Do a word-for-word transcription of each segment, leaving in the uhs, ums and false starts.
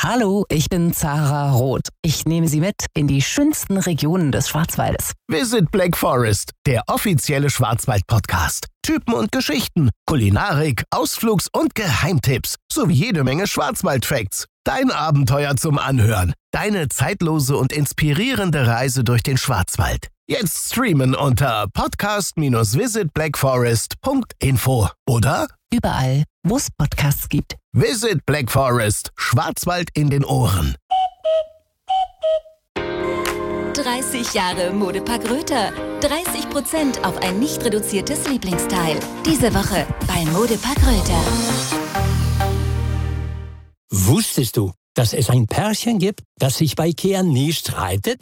Hallo, ich bin Zara Roth. Ich nehme Sie mit in die schönsten Regionen des Schwarzwaldes. Visit Black Forest, der offizielle Schwarzwald-Podcast. Typen und Geschichten, Kulinarik, Ausflugs- und Geheimtipps sowie jede Menge Schwarzwald-Facts. Dein Abenteuer zum Anhören. Deine zeitlose und inspirierende Reise durch den Schwarzwald. Jetzt streamen unter podcast Bindestrich visit black forest Punkt info oder Überall, wo es Podcasts gibt. Visit Black Forest, Schwarzwald in den Ohren. dreißig Jahre Modepark Röther. dreißig Prozent auf ein nicht reduziertes Lieblingsteil. Diese Woche bei Modepark Röther. Wusstest du, dass es ein Pärchen gibt, das sich bei IKEA nie streitet?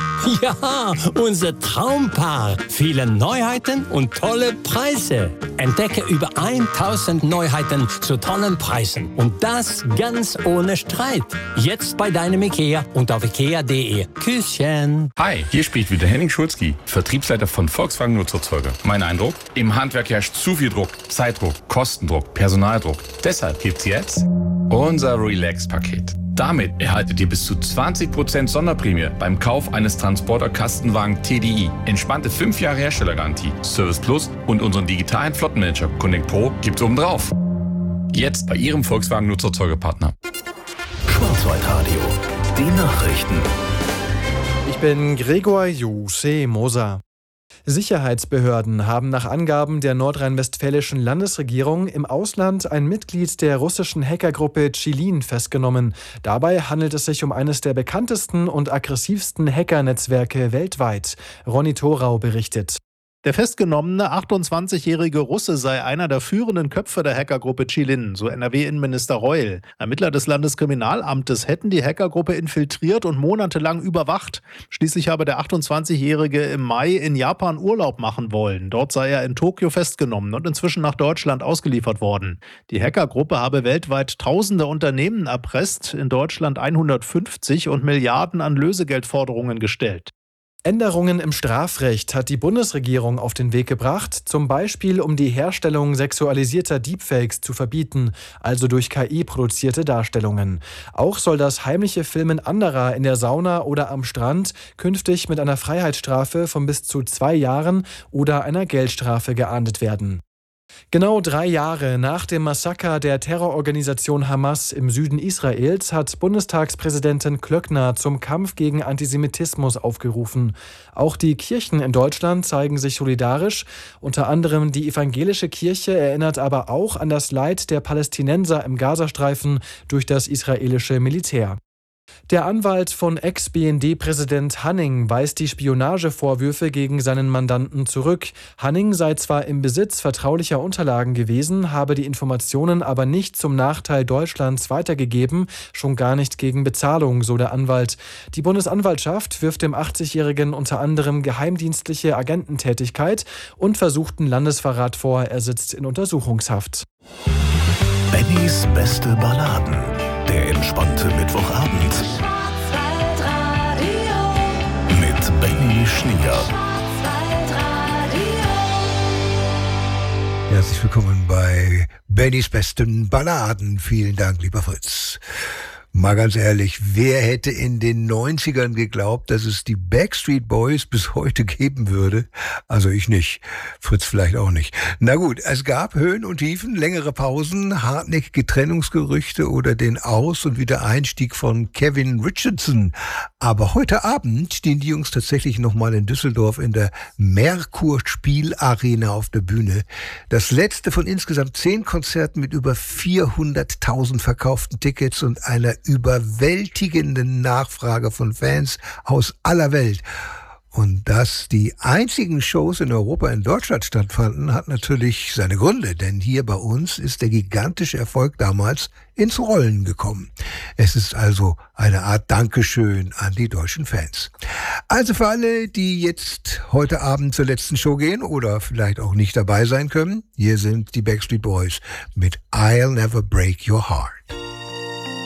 Ja, unser Traumpaar. Viele Neuheiten und tolle Preise. Entdecke über tausend Neuheiten zu tollen Preisen. Und das ganz ohne Streit. Jetzt bei deinem IKEA und auf ikea punkt de. Küsschen. Hi, hier spricht wieder Henning Schulzki, Vertriebsleiter von Volkswagen Nutzerzeuger. Mein Eindruck? Im Handwerk herrscht zu viel Druck. Zeitdruck, Kostendruck, Personaldruck. Deshalb gibt's jetzt unser Relax-Paket. Damit erhaltet ihr bis zu zwanzig Prozent Sonderprämie beim Kauf eines Transporter-Kastenwagen T D I. Entspannte fünf Jahre Herstellergarantie, Service Plus und unseren digitalen Flottenmanager Connect Pro gibt's obendrauf. Jetzt bei Ihrem Volkswagen Nutzerzeugerpartner. Schwarzwaldradio, die Nachrichten. Ich bin Gregor Juse Moser. Sicherheitsbehörden haben nach Angaben der nordrhein-westfälischen Landesregierung im Ausland ein Mitglied der russischen Hackergruppe Chilin festgenommen. Dabei handelt es sich um eines der bekanntesten und aggressivsten Hackernetzwerke weltweit. Ronny Thorau berichtet. Der festgenommene achtundzwanzigjährige Russe sei einer der führenden Köpfe der Hackergruppe Chilin, so N R W-Innenminister Reul. Ermittler des Landeskriminalamtes hätten die Hackergruppe infiltriert und monatelang überwacht. Schließlich habe der achtundzwanzigjährige im Mai in Japan Urlaub machen wollen. Dort sei er in Tokio festgenommen und inzwischen nach Deutschland ausgeliefert worden. Die Hackergruppe habe weltweit tausende Unternehmen erpresst, in Deutschland hundertfünfzig und Milliarden an Lösegeldforderungen gestellt. Änderungen im Strafrecht hat die Bundesregierung auf den Weg gebracht, zum Beispiel um die Herstellung sexualisierter Deepfakes zu verbieten, also durch K I produzierte Darstellungen. Auch soll das heimliche Filmen anderer in der Sauna oder am Strand künftig mit einer Freiheitsstrafe von bis zu zwei Jahren oder einer Geldstrafe geahndet werden. Genau drei Jahre nach dem Massaker der Terrororganisation Hamas im Süden Israels hat Bundestagspräsidentin Klöckner zum Kampf gegen Antisemitismus aufgerufen. Auch die Kirchen in Deutschland zeigen sich solidarisch. Unter anderem die evangelische Kirche erinnert aber auch an das Leid der Palästinenser im Gazastreifen durch das israelische Militär. Der Anwalt von Ex-B N D-Präsident Hanning weist die Spionagevorwürfe gegen seinen Mandanten zurück. Hanning sei zwar im Besitz vertraulicher Unterlagen gewesen, habe die Informationen aber nicht zum Nachteil Deutschlands weitergegeben, schon gar nicht gegen Bezahlung, so der Anwalt. Die Bundesanwaltschaft wirft dem achtzigjährigen unter anderem geheimdienstliche Agententätigkeit und versuchten Landesverrat vor. Er sitzt in Untersuchungshaft. Bennys beste Balladen. Der entspannte Mittwochabend. Mit Benny Schnier. Herzlich willkommen bei Bennys besten Balladen. Vielen Dank, lieber Fritz. Mal ganz ehrlich, wer hätte in den neunzigern geglaubt, dass es die Backstreet Boys bis heute geben würde? Also ich nicht. Fritz vielleicht auch nicht. Na gut, es gab Höhen und Tiefen, längere Pausen, hartnäckige Trennungsgerüchte oder den Aus- und Wiedereinstieg von Kevin Richardson. Aber heute Abend stehen die Jungs tatsächlich nochmal in Düsseldorf in der Merkur Spielarena auf der Bühne. Das letzte von insgesamt zehn Konzerten mit über vierhunderttausend verkauften Tickets und einer überwältigenden Nachfrage von Fans aus aller Welt. Und dass die einzigen Shows in Europa in Deutschland stattfanden, hat natürlich seine Gründe, denn hier bei uns ist der gigantische Erfolg damals ins Rollen gekommen. Es ist also eine Art Dankeschön an die deutschen Fans. Also für alle, die jetzt heute Abend zur letzten Show gehen oder vielleicht auch nicht dabei sein können, hier sind die Backstreet Boys mit I'll Never Break Your Heart.